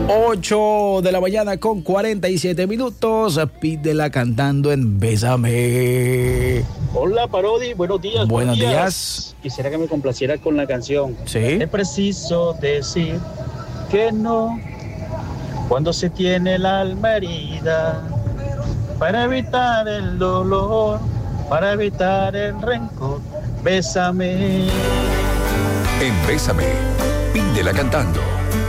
8 de la mañana con 47 minutos. Pídela cantando en Bésame. Hola, Parodi, buenos días. Buenos días. Quisiera que me complaciera con la canción. Sí. Es preciso decir que no cuando se tiene el alma herida, para evitar el dolor, para evitar el rencor. Bésame. En Bésame, pídela cantando.